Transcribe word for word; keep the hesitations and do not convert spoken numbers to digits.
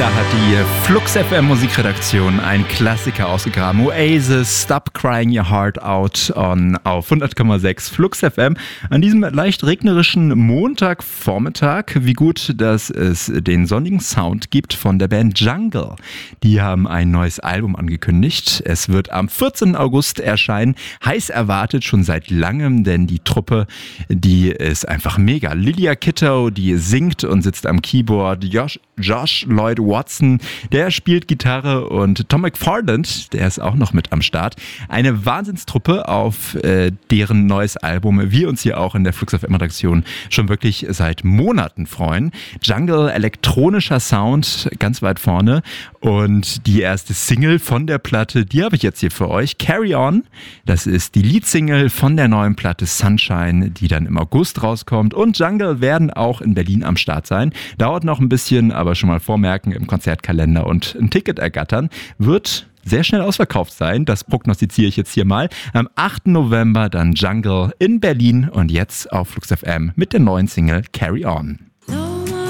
Da hat die Flux F M Musikredaktion einen Klassiker ausgegraben. Oasis, Stop Crying Your Heart Out on auf hundert Komma sechs Flux F M. An diesem leicht regnerischen Montagvormittag. Wie gut, dass es den sonnigen Sound gibt von der Band Jungle. Die haben ein neues Album angekündigt. Es wird am vierzehnten August erscheinen. Heiß erwartet schon seit langem, denn die Truppe, die ist einfach mega. Lilia Kittow, die singt und sitzt am Keyboard. Josh, Josh Lloyd Watson, der spielt Gitarre, und Tom McFarland, der ist auch noch mit am Start. Eine Wahnsinnstruppe, auf äh, deren neues Album wir uns hier auch in der Flux F M-Redaktion schon wirklich seit Monaten freuen. Jungle, elektronischer Sound, ganz weit vorne, und die erste Single von der Platte, die habe ich jetzt hier für euch. Carry On, das ist die Leadsingle von der neuen Platte Sunshine, die dann im August rauskommt, und Jungle werden auch in Berlin am Start sein. Dauert noch ein bisschen, aber schon mal vormerken im Konzertkalender und ein Ticket ergattern. Wird sehr schnell ausverkauft sein, das prognostiziere ich jetzt hier mal. Am achten November dann Jungle in Berlin, und jetzt auf Flux F M mit der neuen Single Carry On.